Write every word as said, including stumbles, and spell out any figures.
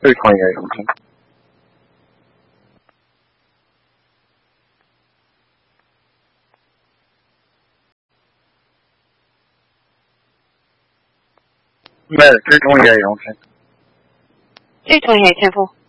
最同意嘅用先。咩？最同意嘅用先。 最同意係前夫。